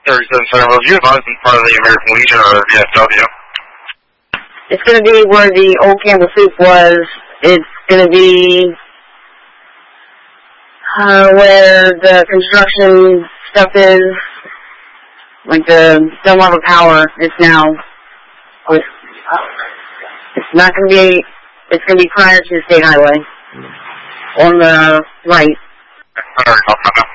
37 Review. As part of the American Legion or VFW. It's going to be where the old Campbell Soup was. It's going to be where the construction stuff is, like the Delmarva Power. It's now. It's not going to be. It's going to be prior to the State Highway on the right.